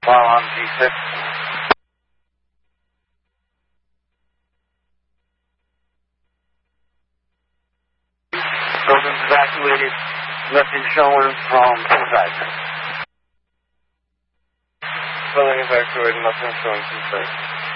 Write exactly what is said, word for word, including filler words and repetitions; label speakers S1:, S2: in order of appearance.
S1: While on G six. Buildings evacuated. Nothing showing from Pulsizer.
S2: Building evacuated. Nothing showing from Pulsizer.